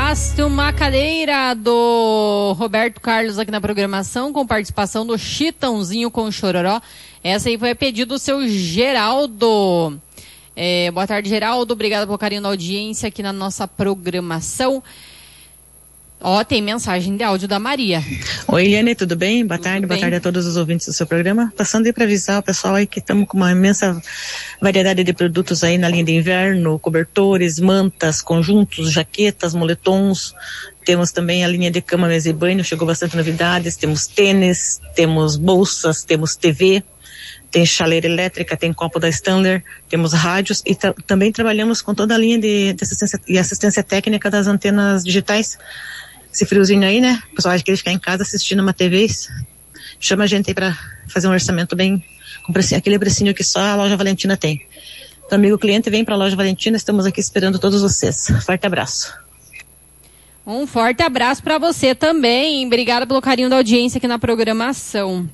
Arraste uma Cadeira, do Roberto Carlos aqui na programação, com participação do Chitãozinho com Chororó. Essa aí foi a pedido do seu Geraldo. Boa tarde, Geraldo. Obrigada pelo carinho da audiência aqui na nossa programação. Tem mensagem de áudio da Maria. Oi, Eliane, tudo bem? Boa tarde, bem? Boa tarde a todos os ouvintes do seu programa. Passando aí para avisar o pessoal aí que estamos com uma imensa variedade de produtos aí na linha de inverno, cobertores, mantas, conjuntos, jaquetas, moletons. Temos também a linha de cama, mesa e banho, chegou bastante novidades. Temos tênis, temos bolsas, temos TV, tem chaleira elétrica, tem copo da Stanley, temos rádios e também trabalhamos com toda a linha de assistência técnica das antenas digitais. Esse friozinho aí, né? O pessoal acha que ele ficar em casa assistindo uma TV, chama a gente aí pra fazer um orçamento bem, com aquele precinho que só a Loja Valentina tem. Então, amigo cliente, vem pra Loja Valentina, estamos aqui esperando todos vocês. Forte abraço. Um forte abraço pra você também. Obrigada pelo carinho da audiência aqui na programação.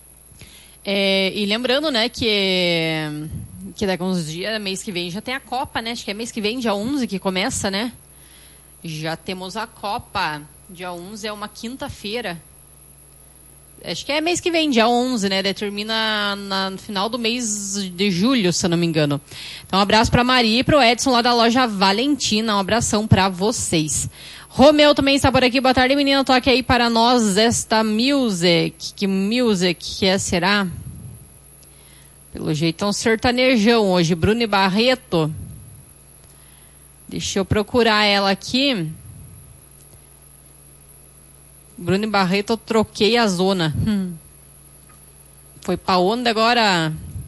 E lembrando, né, que daqui a uns dias, mês que vem, já tem a Copa, né? Acho que é mês que vem, dia 11, que começa, né? Já temos a Copa. Dia 11 é uma quinta-feira. Acho que é mês que vem, dia 11, né? Termina no final do mês de julho, se eu não me engano. Então, um abraço pra Maria e pro Edson lá da Loja Valentina. Um abração pra vocês. Romeu também está por aqui. Boa tarde, menina. Toque aí para nós esta music. Que music que será? Pelo jeito é um sertanejão hoje. Bruni Barreto. Deixa eu procurar ela aqui. Bruni Barreto, eu troquei a zona. Foi pra onde agora?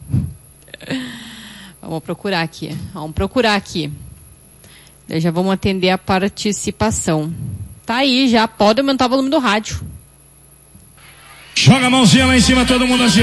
Vamos procurar aqui. Já vamos atender a participação. Tá aí, já pode aumentar o volume do rádio. Joga a mãozinha lá em cima, todo mundo assim.